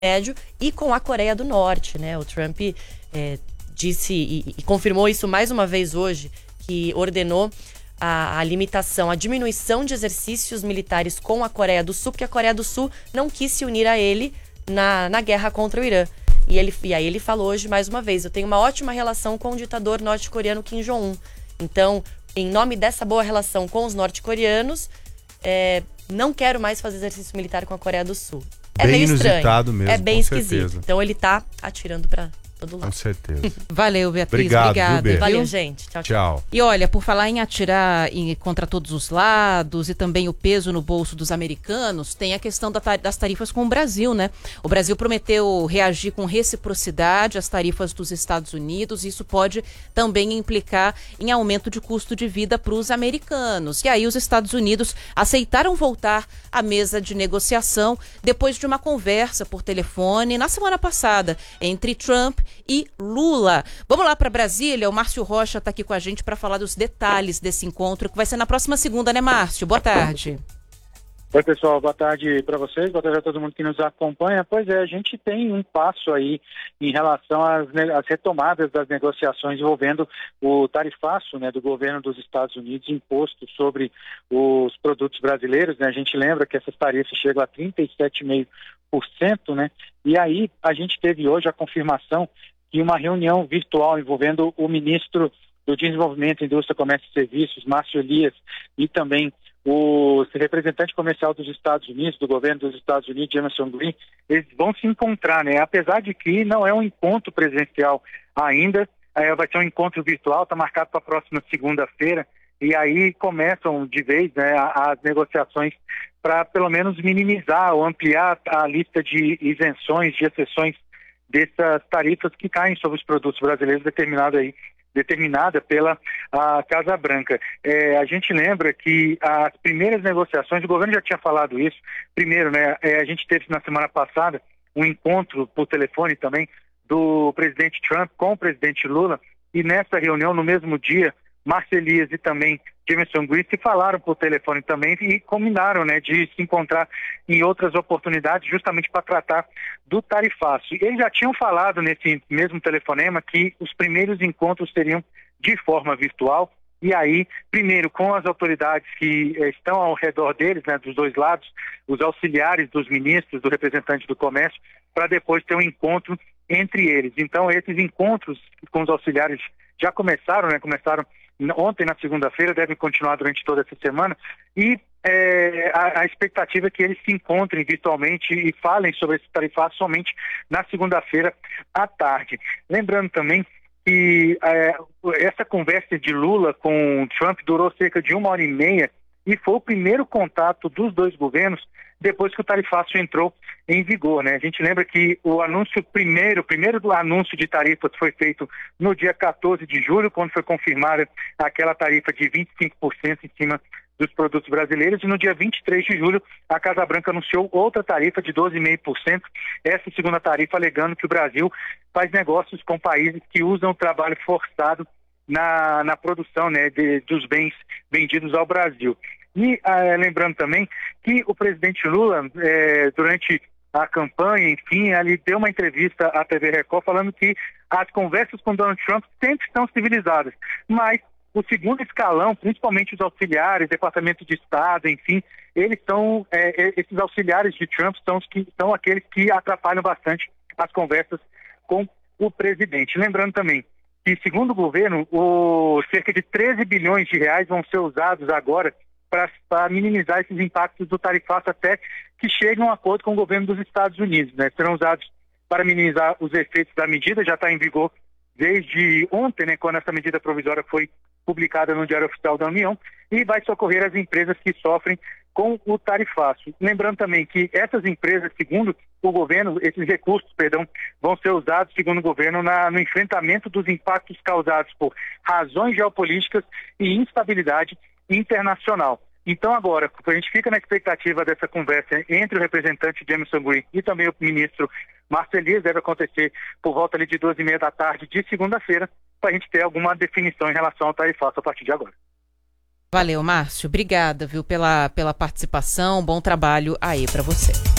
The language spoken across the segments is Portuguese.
Médio e com a Coreia do Norte, né? O Trump disse e confirmou isso mais uma vez hoje, que ordenou a limitação, a diminuição de exercícios militares com a Coreia do Sul, porque a Coreia do Sul não quis se unir a ele na guerra contra o Irã. E aí ele falou hoje mais uma vez: eu tenho uma ótima relação com o ditador norte-coreano Kim Jong-un. Então, em nome dessa boa relação com os norte-coreanos, não quero mais fazer exercício militar com a Coreia do Sul. É bem meio estranho. Inusitado mesmo, é bem esquisito. Certeza. Então ele tá atirando pra todo lado. Com certeza. Valeu, Beatriz. Obrigado. Viu, Valeu, gente. Tchau, tchau. Tchau. E olha, por falar em atirar contra todos os lados e também o peso no bolso dos americanos, tem a questão das tarifas com o Brasil, né? O Brasil prometeu reagir com reciprocidade às tarifas dos Estados Unidos. Isso pode também implicar em aumento de custo de vida para os americanos. E aí os Estados Unidos aceitaram voltar à mesa de negociação depois de uma conversa por telefone na semana passada entre Trump e Lula. Vamos lá para Brasília, o Márcio Rocha está aqui com a gente para falar dos detalhes desse encontro, que vai ser na próxima segunda, né, Márcio? Boa tarde. Oi, pessoal, boa tarde para vocês, boa tarde a todo mundo que nos acompanha. Pois é, a gente tem um passo aí em relação às retomadas das negociações envolvendo o tarifaço, né, do governo dos Estados Unidos imposto sobre os produtos brasileiros, né? A gente lembra que essas tarifas chegam a 37,5%, né? E aí a gente teve hoje a confirmação de uma reunião virtual envolvendo o ministro do Desenvolvimento, Indústria, Comércio e Serviços, Márcio Elias, e também o representante comercial dos Estados Unidos, do governo dos Estados Unidos, Jamieson Green. Eles vão se encontrar, né? Apesar de que não é um encontro presencial ainda, vai ser um encontro virtual, está marcado para a próxima segunda-feira, e aí começam de vez, né, as negociações para pelo menos minimizar ou ampliar a lista de isenções, de exceções dessas tarifas que caem sobre os produtos brasileiros determinada pela Casa Branca. A gente lembra que as primeiras negociações, o governo já tinha falado isso, primeiro, né, a gente teve na semana passada um encontro por telefone também do presidente Trump com o presidente Lula, e nessa reunião, no mesmo dia, Márcio Elias e também Jamieson Green se falaram por telefone também e combinaram, né, de se encontrar em outras oportunidades justamente para tratar do tarifaço. Eles já tinham falado nesse mesmo telefonema que os primeiros encontros seriam de forma virtual, e aí, primeiro, com as autoridades que estão ao redor deles, né, dos dois lados, os auxiliares dos ministros, do representante do comércio, para depois ter um encontro entre eles. Então, esses encontros com os auxiliares já começaram, né, começaram ontem, na segunda-feira, devem continuar durante toda essa semana, e a expectativa é que eles se encontrem virtualmente e falem sobre esse tarifaço somente na segunda-feira à tarde. Lembrando também que essa conversa de Lula com Trump durou cerca de 1h30 e foi o primeiro contato dos dois governos depois que o tarifaço entrou em vigor, né? A gente lembra que o anúncio primeiro do anúncio de tarifas foi feito no dia 14 de julho, quando foi confirmada aquela tarifa de 25% em cima dos produtos brasileiros, e no dia 23 de julho a Casa Branca anunciou outra tarifa de 12,5%, essa segunda tarifa alegando que o Brasil faz negócios com países que usam o trabalho forçado na produção, né, dos bens vendidos ao Brasil. E lembrando também que o presidente Lula, durante a campanha, enfim, ele deu uma entrevista à TV Record falando que as conversas com Donald Trump sempre estão civilizadas, mas o segundo escalão, principalmente os auxiliares, Departamento de Estado, enfim, esses auxiliares de Trump são aqueles que atrapalham bastante as conversas com o presidente. Lembrando também que, segundo o governo, cerca de 13 bilhões de reais vão ser usados agora para minimizar esses impactos do tarifaço até que chegue a um acordo com o governo dos Estados Unidos, né? Serão usados para minimizar os efeitos da medida, já está em vigor desde ontem, né, quando essa medida provisória foi publicada no Diário Oficial da União, e vai socorrer as empresas que sofrem com o tarifaço. Lembrando também que essas empresas, segundo o governo, esses recursos, vão ser usados, segundo o governo, no enfrentamento dos impactos causados por razões geopolíticas e instabilidade internacional. Então agora, a gente fica na expectativa dessa conversa entre o representante Jamieson Green e também o ministro Márcio Elias, deve acontecer por volta ali de 2h30 da tarde de segunda-feira, para a gente ter alguma definição em relação ao tarifaço a partir de agora. Valeu, Márcio. Obrigada, viu, pela participação. Bom trabalho aí para você.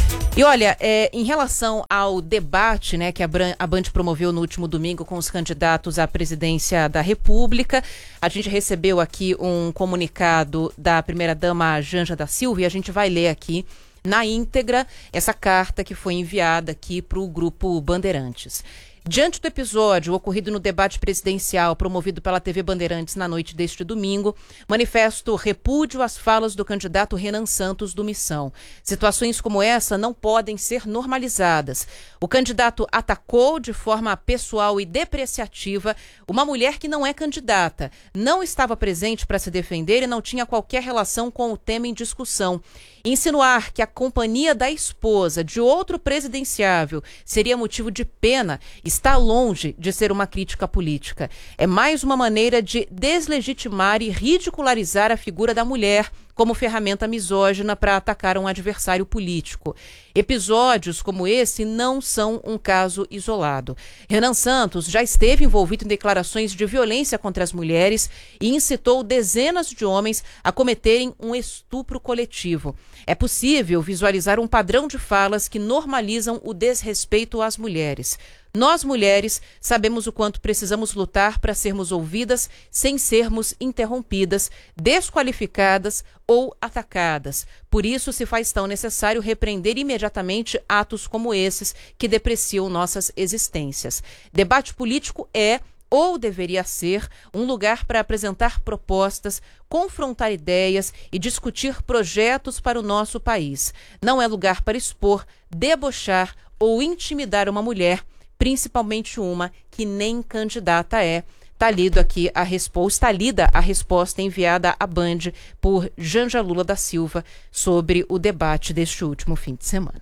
E olha, em relação ao debate, né, que a Band promoveu no último domingo com os candidatos à presidência da República, a gente recebeu aqui um comunicado da primeira-dama Janja da Silva e a gente vai ler aqui na íntegra essa carta que foi enviada aqui para o Grupo Bandeirantes. Diante do episódio ocorrido no debate presidencial promovido pela TV Bandeirantes na noite deste domingo, manifesto repúdio às falas do candidato Renan Santos do Missão. Situações como essa não podem ser normalizadas. O candidato atacou de forma pessoal e depreciativa uma mulher que não é candidata, não estava presente para se defender e não tinha qualquer relação com o tema em discussão. Insinuar que a companhia da esposa de outro presidenciável seria motivo de pena está longe de ser uma crítica política. É mais uma maneira de deslegitimar e ridicularizar a figura da mulher como ferramenta misógina para atacar um adversário político. Episódios como esse não são um caso isolado. Renan Santos já esteve envolvido em declarações de violência contra as mulheres e incitou dezenas de homens a cometerem um estupro coletivo. É possível visualizar um padrão de falas que normalizam o desrespeito às mulheres. Nós, mulheres, sabemos o quanto precisamos lutar para sermos ouvidas sem sermos interrompidas, desqualificadas ou atacadas. Por isso, se faz tão necessário repreender imediatamente atos como esses que depreciam nossas existências. Debate político é, ou deveria ser, um lugar para apresentar propostas, confrontar ideias e discutir projetos para o nosso país. Não é lugar para expor, debochar ou intimidar uma mulher, principalmente uma que nem candidata é. Está lida a resposta enviada à Band por Janja Lula da Silva sobre o debate deste último fim de semana.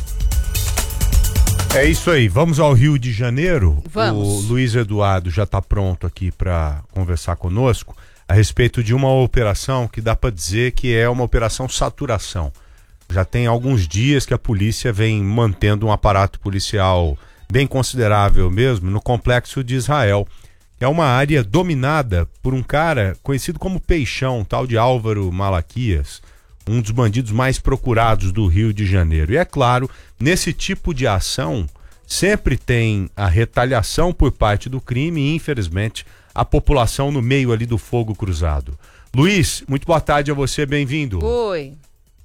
É isso aí, vamos ao Rio de Janeiro. Vamos. O Luiz Eduardo já está pronto aqui para conversar conosco a respeito de uma operação que dá para dizer que é uma operação saturação. Já tem alguns dias que a polícia vem mantendo um aparato policial bem considerável mesmo no Complexo de Israel. É uma área dominada por um cara conhecido como Peixão, tal de Álvaro Malaquias, um dos bandidos mais procurados do Rio de Janeiro. E é claro, nesse tipo de ação sempre tem a retaliação por parte do crime e, infelizmente, a população no meio ali do fogo cruzado. Luiz, muito boa tarde a você, bem-vindo. Oi.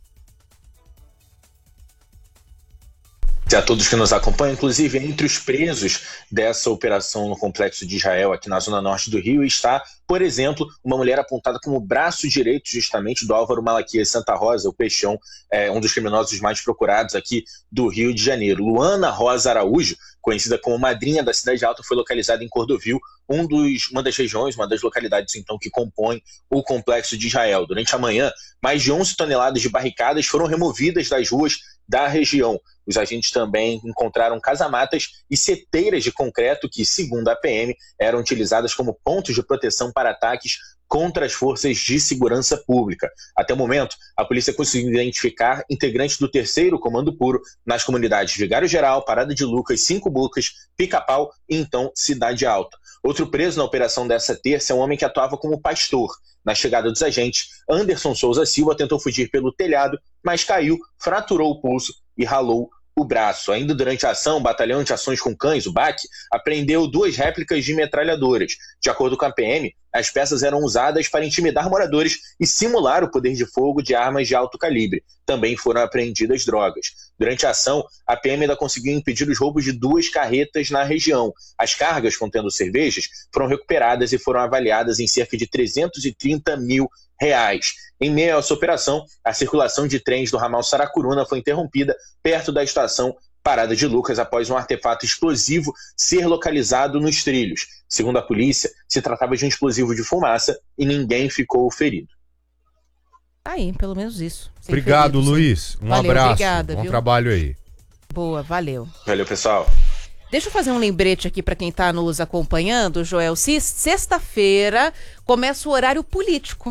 A todos que nos acompanham, inclusive entre os presos dessa operação no Complexo de Israel, aqui na zona norte do Rio, está, por exemplo, uma mulher apontada como braço direito justamente do Álvaro Malaquias Santa Rosa, o Peixão, um dos criminosos mais procurados aqui do Rio de Janeiro. Luana Rosa Araújo, conhecida como madrinha da Cidade Alta, foi localizada em Cordovil, uma das regiões, uma das localidades então que compõem o Complexo de Israel. Durante a manhã, mais de 11 toneladas de barricadas foram removidas das ruas da região. Os agentes também encontraram casamatas e seteiras de concreto que, segundo a PM, eram utilizadas como pontos de proteção para ataques contra as forças de segurança pública. Até o momento, a polícia conseguiu identificar integrantes do 3º Comando Puro nas comunidades Vigário Geral, Parada de Lucas, 5 Bocas, Pica-Pau e então Cidade Alta. Outro preso na operação dessa terça é um homem que atuava como pastor. Na chegada dos agentes, Anderson Souza Silva tentou fugir pelo telhado, mas caiu, fraturou o pulso e ralou o braço. Ainda durante a ação, o Batalhão de Ações com Cães, o BAC, apreendeu 2 réplicas de metralhadoras. De acordo com a PM, as peças eram usadas para intimidar moradores e simular o poder de fogo de armas de alto calibre. Também foram apreendidas drogas. Durante a ação, a PM ainda conseguiu impedir os roubos de 2 carretas na região. As cargas contendo cervejas foram recuperadas e foram avaliadas em cerca de R$330 mil. Em meio a essa operação, a circulação de trens do ramal Saracuruna foi interrompida perto da estação Parada de Lucas após um artefato explosivo ser localizado nos trilhos. Segundo a polícia, se tratava de um explosivo de fumaça e ninguém ficou ferido. Aí, pelo menos isso. Obrigado, feridos, Luiz. Um valeu, abraço. Obrigada, Bom viu? trabalho aí. Boa, valeu. Valeu, pessoal. Deixa eu fazer um lembrete aqui para quem está nos acompanhando, Joel. Se sexta-feira começa o horário político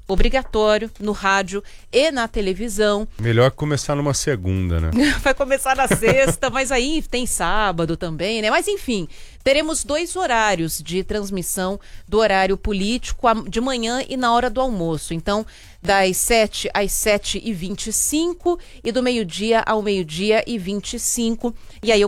obrigatório no rádio e na televisão. Melhor começar numa segunda, né? Vai começar na sexta, mas aí tem sábado também, né? Mas enfim, teremos 2 horários de transmissão do horário político, de manhã e na hora do almoço. Então, das 7 às 7h25 e do meio-dia ao meio-dia e 25. E aí